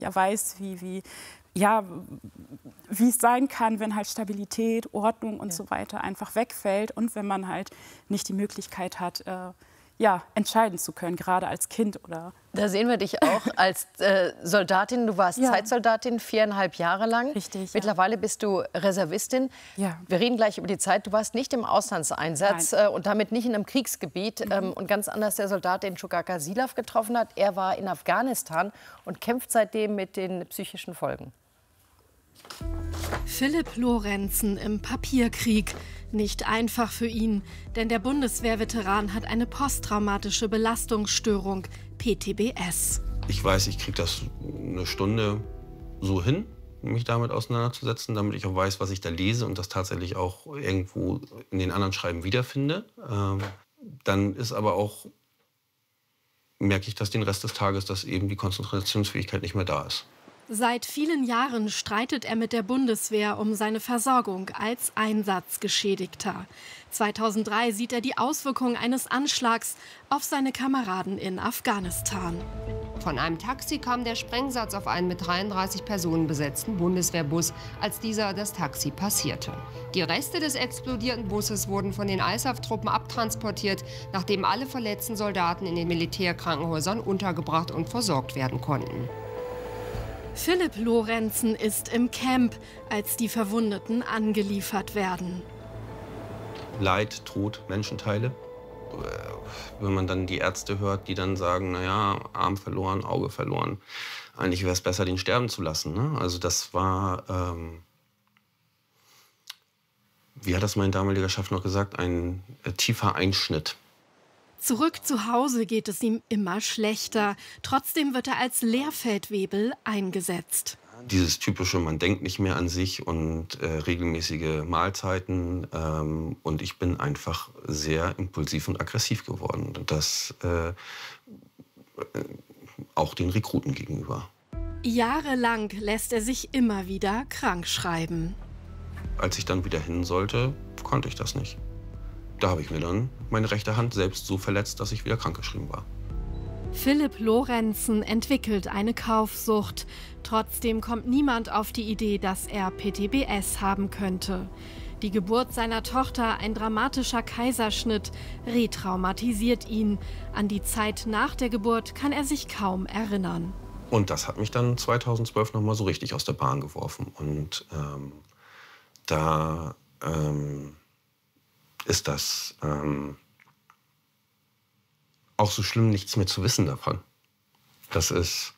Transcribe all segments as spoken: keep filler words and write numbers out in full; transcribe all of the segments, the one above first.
ja weiß, wie, wie, ja, wie es sein kann, wenn halt Stabilität, Ordnung und ja. so weiter einfach wegfällt und wenn man halt nicht die Möglichkeit hat, äh, ja, entscheiden zu können, gerade als Kind. Oder da sehen wir dich auch als äh, Soldatin. Du warst ja. Zeitsoldatin viereinhalb Jahre lang. Richtig. Mittlerweile ja. bist du Reservistin. Ja. Wir reden gleich über die Zeit. Du warst nicht im Auslandseinsatz äh, und damit nicht in einem Kriegsgebiet. Mhm. Ähm, und ganz anders der Soldat, den Shogaka Silaf getroffen hat. Er war in Afghanistan und kämpft seitdem mit den psychischen Folgen. Philipp Lorenzen im Papierkrieg. Nicht einfach für ihn, denn der Bundeswehrveteran hat eine posttraumatische Belastungsstörung, P T B S. Ich weiß, ich kriege das eine Stunde so hin, mich damit auseinanderzusetzen, damit ich auch weiß, was ich da lese und das tatsächlich auch irgendwo in den anderen Schreiben wiederfinde. Ähm, dann ist aber auch, merke ich das den Rest des Tages, dass eben die Konzentrationsfähigkeit nicht mehr da ist. Seit vielen Jahren streitet er mit der Bundeswehr um seine Versorgung als Einsatzgeschädigter. zweitausenddrei sieht er die Auswirkungen eines Anschlags auf seine Kameraden in Afghanistan. Von einem Taxi kam der Sprengsatz auf einen mit dreiunddreißig Personen besetzten Bundeswehrbus, als dieser das Taxi passierte. Die Reste des explodierten Busses wurden von den I S A F-Truppen abtransportiert, nachdem alle verletzten Soldaten in den Militärkrankenhäusern untergebracht und versorgt werden konnten. Philipp Lorenzen ist im Camp, als die Verwundeten angeliefert werden. Leid, Tod, Menschenteile. Wenn man dann die Ärzte hört, die dann sagen, naja, Arm verloren, Auge verloren. Eigentlich wäre es besser, den sterben zu lassen. Ne? Also das war, ähm, wie hat das mein damaliger Chef noch gesagt, ein äh, tiefer Einschnitt. Zurück zu Hause geht es ihm immer schlechter. Trotzdem wird er als Lehrfeldwebel eingesetzt. Dieses typische, man denkt nicht mehr an sich und äh, regelmäßige Mahlzeiten. Ähm, und ich bin einfach sehr impulsiv und aggressiv geworden. Und das äh, auch den Rekruten gegenüber. Jahrelang lässt er sich immer wieder krank schreiben. Als ich dann wieder hin sollte, konnte ich das nicht. Da habe ich mir dann meine rechte Hand selbst so verletzt, dass ich wieder krankgeschrieben war. Philipp Lorenzen entwickelt eine Kaufsucht. Trotzdem kommt niemand auf die Idee, dass er P T B S haben könnte. Die Geburt seiner Tochter, ein dramatischer Kaiserschnitt, retraumatisiert ihn. An die Zeit nach der Geburt kann er sich kaum erinnern. Und das hat mich dann zweitausendzwölf noch mal so richtig aus der Bahn geworfen. Und ähm, da ähm, ist das ähm, auch so schlimm, nichts mehr zu wissen davon. Das ist...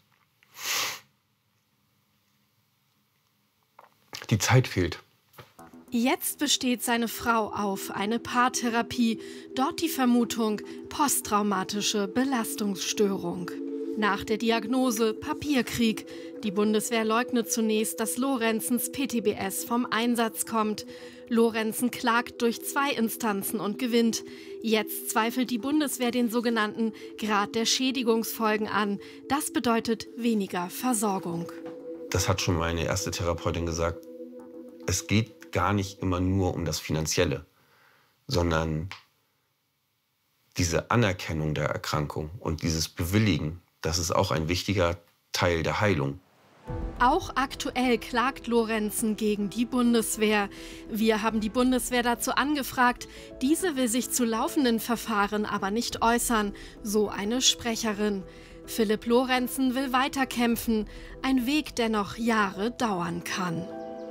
Die Zeit fehlt. Jetzt besteht seine Frau auf eine Paartherapie. Dort die Vermutung posttraumatische Belastungsstörung. Nach der Diagnose Papierkrieg. Die Bundeswehr leugnet zunächst, dass Lorenzens P T B S vom Einsatz kommt. Lorenzen klagt durch zwei Instanzen und gewinnt. Jetzt zweifelt die Bundeswehr den sogenannten Grad der Schädigungsfolgen an. Das bedeutet weniger Versorgung. Das hat schon meine erste Therapeutin gesagt. Es geht gar nicht immer nur um das Finanzielle, sondern diese Anerkennung der Erkrankung und dieses Bewilligen, das ist auch ein wichtiger Teil der Heilung. Auch aktuell klagt Lorenzen gegen die Bundeswehr. Wir haben die Bundeswehr dazu angefragt. Diese will sich zu laufenden Verfahren aber nicht äußern, so eine Sprecherin. Philipp Lorenzen will weiterkämpfen, ein Weg, der noch Jahre dauern kann.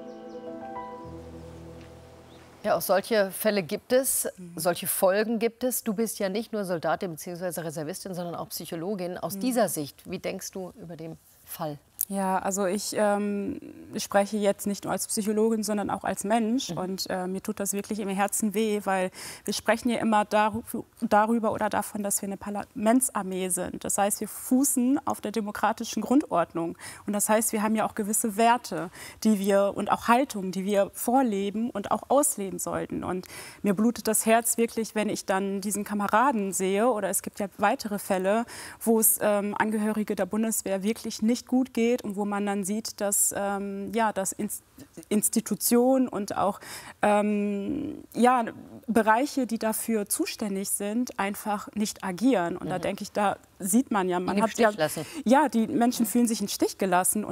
Ja, auch solche Fälle gibt es, solche Folgen gibt es. Du bist ja nicht nur Soldatin bzw. Reservistin, sondern auch Psychologin. Aus dieser Sicht, wie denkst du über den Fall? Ja, also ich ähm, spreche jetzt nicht nur als Psychologin, sondern auch als Mensch. Mhm. Und äh, mir tut das wirklich im Herzen weh, weil wir sprechen ja immer darüber, darüber oder davon, dass wir eine Parlamentsarmee sind. Das heißt, wir fußen auf der demokratischen Grundordnung. Und das heißt, wir haben ja auch gewisse Werte, die wir und auch Haltungen, die wir vorleben und auch ausleben sollten. Und mir blutet das Herz wirklich, wenn ich dann diesen Kameraden sehe. Oder es gibt ja weitere Fälle, wo es ähm, Angehörige der Bundeswehr wirklich nicht gut geht. passiert und wo man dann sieht, dass, ähm, ja, dass Institutionen und auch ähm, ja, Bereiche, die dafür zuständig sind, einfach nicht agieren. Und mhm. da denke ich, da sieht man ja, man hat ja, ja, die Menschen fühlen sich im Stich gelassen.